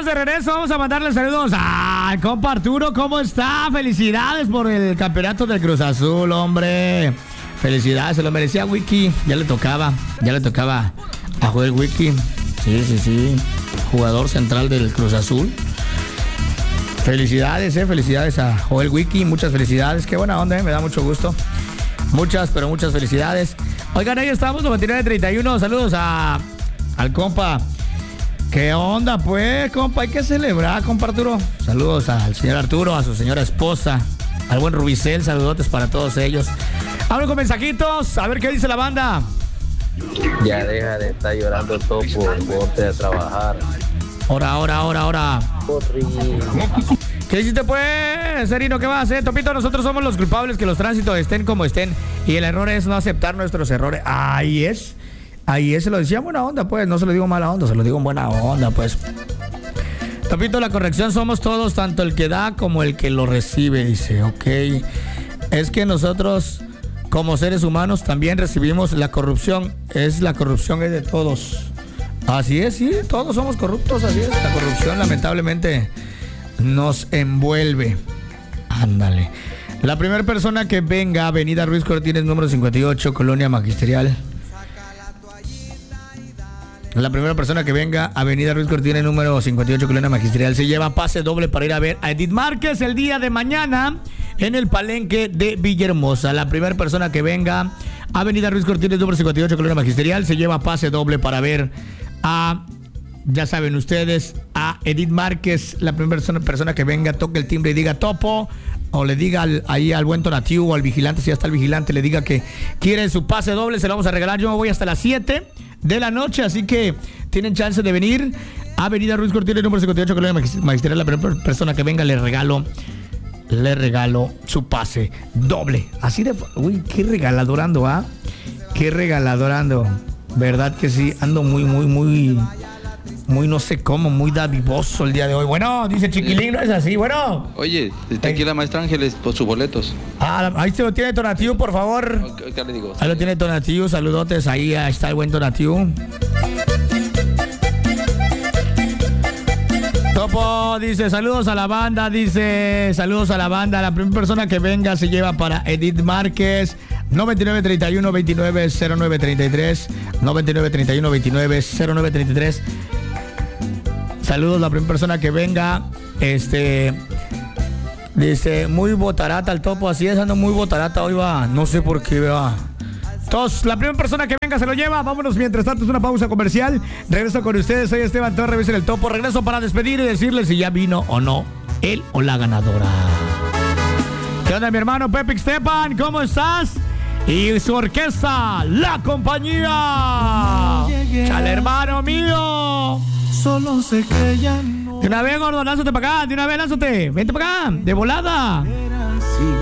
estamos de regreso. Vamos a mandarle saludos al compa Arturo. ¿Cómo está? Felicidades por el campeonato del Cruz Azul, hombre. Felicidades, se lo merecía Wiki. Ya le tocaba a Joel Wiki. Sí. Jugador central del Cruz Azul. Felicidades a Joel Wiki. Muchas felicidades. Qué buena onda, me da mucho gusto. Muchas felicidades. Oigan, ahí estamos, 99-31. Saludos al compa. ¿Qué onda, pues, compa? Hay que celebrar, compa Arturo. Saludos al señor Arturo, a su señora esposa, al buen Rubicel. Saludotes para todos ellos. Hablo con mensajitos, a ver qué dice la banda. Ya deja de estar llorando, Topo. Ponte a trabajar. Ahora. ¿Qué hiciste, pues, Serino? ¿Qué vas a hacer? Topito, nosotros somos los culpables que los tránsitos estén como estén. Y el error es no aceptar nuestros errores. Ahí es, se lo decía en buena onda, pues. No se lo digo mala onda, se lo digo en buena onda, pues. Topito, la corrección somos todos, tanto el que da como el que lo recibe, dice. Ok. Es que nosotros, como seres humanos, también recibimos la corrupción. La corrupción es de todos. Así es, sí, todos somos corruptos, así es. La corrupción, lamentablemente, nos envuelve. Ándale. La primera persona que venga, Avenida Ruiz Cortines, número 58, Colonia Magisterial. La primera persona que venga, Avenida Ruiz Cortines, número 58, Colonia Magisterial, se lleva pase doble para ir a ver a Edith Márquez el día de mañana en el Palenque de Villahermosa. La primera persona que venga, Avenida Ruiz Cortines, número 58, Colonia Magisterial, se lleva pase doble para ver a, ya saben ustedes, a Edith Márquez. La primera persona que venga, toque el timbre y diga Topo, o le diga ahí al buen Tonatiu o al vigilante, si ya está el vigilante, le diga que quiere su pase doble, se lo vamos a regalar. Yo me voy hasta las 7 de la noche, así que tienen chance de venir. Avenida Ruiz Cortines, número 58, Colonia Magisterial. La primera persona que venga le regalo su pase doble. Así de... Uy, qué regalador ando, ¿ah? Qué regalador ando. Verdad que sí, ando muy no sé cómo, muy dadivoso el día de hoy. Bueno, dice Chiquilín, no es así, bueno. Oye, está aquí la maestra Ángeles por sus boletos. Ahí se lo tiene Tonatiu, por favor. ¿Qué le digo? Ahí lo tiene Tonatiu, saludotes, ahí está el buen Tonatiu. Topo dice, saludos a la banda, La primera persona que venga se lleva para Edith Márquez, 9931-290933, 9931-290933. Saludos, la primera persona que venga, dice, muy botarata el Topo, así es, ando muy botarata hoy, va, no sé por qué, va. Entonces, la primera persona que venga se lo lleva. Vámonos, mientras tanto es una pausa comercial. Regreso con ustedes, soy Esteban Torres, revisen el Topo. Regreso para despedir y decirles si ya vino o no él o la ganadora. ¿Qué onda, mi hermano Pepe Esteban? ¿Cómo estás? Y su orquesta, La Compañía. ¡Chale, hermano mío! Solo sé que ya no. De una vez, gordo, lánzate para acá. De una vez, lánzate. Vente para acá, de volada.